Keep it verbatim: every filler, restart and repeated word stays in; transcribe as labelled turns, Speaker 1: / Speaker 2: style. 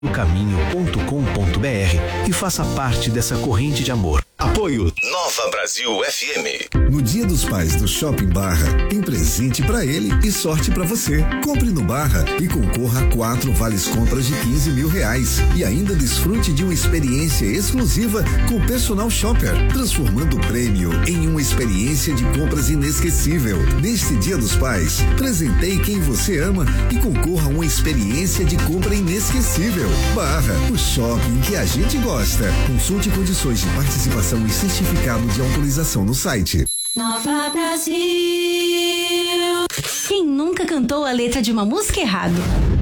Speaker 1: caminho ponto com ponto br e faça parte dessa corrente de amor. Apoio
Speaker 2: Nova Brasil F M.
Speaker 3: No Dia dos Pais do Shopping Barra, tem presente pra ele e sorte pra você. Compre no Barra e concorra a quatro vales compras de quinze mil reais e ainda desfrute de uma experiência exclusiva com o personal shopper, transformando o prêmio em uma experiência de compras inesquecível. Neste Dia dos Pais, presenteie quem você ama e concorra a uma experiência de compra inesquecível. Barra, o shopping que a gente gosta. Consulte condições de participação e certificado de autorização no site.
Speaker 4: Nova Brasil. Quem nunca cantou a letra de uma música errado?